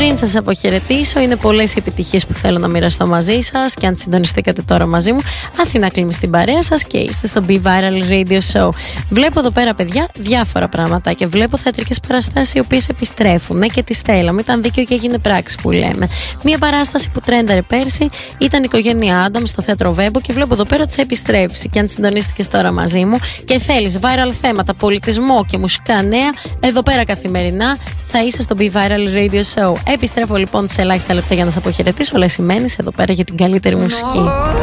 Πριν σας αποχαιρετήσω, είναι πολλές οι επιτυχίες που θέλω να μοιραστώ μαζί σας και αν συντονιστήκατε τώρα μαζί μου, Αθηνά Κλίμη στην παρέα σας και είστε στο Be Viral Radio Show. Βλέπω εδώ πέρα, παιδιά, διάφορα πράγματα και βλέπω θεατρικές παραστάσεις οι οποίες επιστρέφουν. Ναι, και τις θέλαμε. Ήταν δίκαιο και έγινε πράξη που λέμε. Μία παράσταση που τρένταρε πέρσι ήταν η οικογένεια Άνταμ στο θέατρο Βέμπο και βλέπω εδώ πέρα ότι θα επιστρέψει. Και αν συντονίστηκες τώρα μαζί μου και θέλεις viral θέματα, πολιτισμό και μουσικά νέα, εδώ πέρα καθημερινά θα είσαι στο Be Viral Radio Show. Επιστρέφω λοιπόν σε ελάχιστα λεπτά για να σας αποχαιρετήσω, αλλά σημαίνεις εδώ πέρα για την καλύτερη μουσική.